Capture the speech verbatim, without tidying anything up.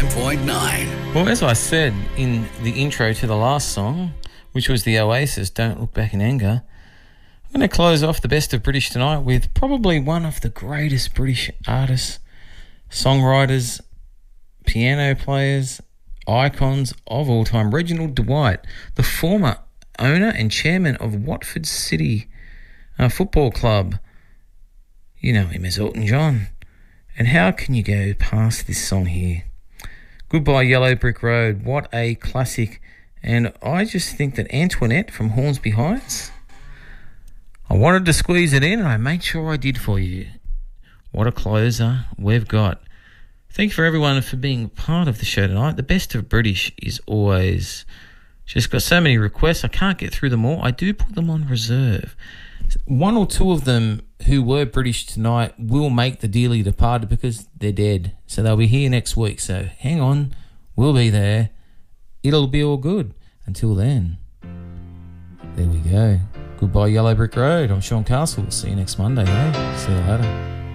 one point nine. Well, as I said in the intro to the last song, which was the Oasis, Don't Look Back in Anger, I'm going to close off the best of British tonight with probably one of the greatest British artists, songwriters, piano players, icons of all time, Reginald Dwight, the former owner and chairman of Watford City uh, Football Club. You know him as Elton John. And how can you go past this song here? Goodbye Yellow Brick Road, what a classic. And I just think that Antoinette from Hornsby Heights, I wanted to squeeze it in and I made sure I did for you. What a closer we've got. Thank you for everyone for being part of the show tonight. The best of British is always just got so many requests. I can't get through them all. I do put them on reserve. One or two of them who were British tonight will make the dearly departed because they're dead. So they'll be here next week. So hang on. We'll be there. It'll be all good. Until then, there we go. Goodbye Yellow Brick Road. I'm Sean Castle. See you next Monday, eh? See you later.